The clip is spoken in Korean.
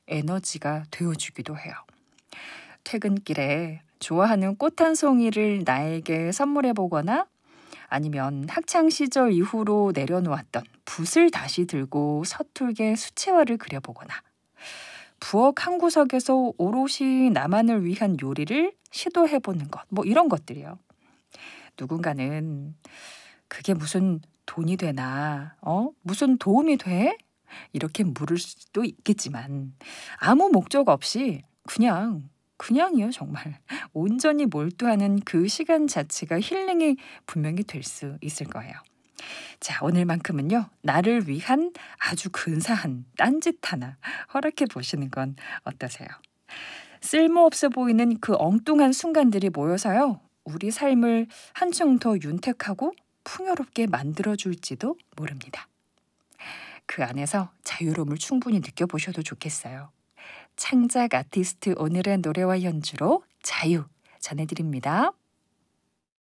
에너지가 되어주기도 해요. 퇴근길에 좋아하는 꽃 한 송이를 나에게 선물해보거나 아니면 학창시절 이후로 내려놓았던 붓을 다시 들고 서툴게 수채화를 그려보거나 부엌 한 구석에서 오롯이 나만을 위한 요리를 시도해보는 것, 뭐 이런 것들이요. 누군가는 그게 무슨 돈이 되나, 무슨 도움이 돼? 이렇게 물을 수도 있겠지만 아무 목적 없이 그냥이요 정말. 온전히 몰두하는 그 시간 자체가 힐링이 분명히 될 수 있을 거예요. 자, 오늘만큼은요. 나를 위한 아주 근사한 딴짓 하나 허락해 보시는 건 어떠세요? 쓸모없어 보이는 그 엉뚱한 순간들이 모여서요. 우리 삶을 한층 더 윤택하고 풍요롭게 만들어줄지도 모릅니다. 그 안에서 자유로움을 충분히 느껴보셔도 좋겠어요. 창작 아티스트 오늘의 노래와 연주로 자유 전해드립니다.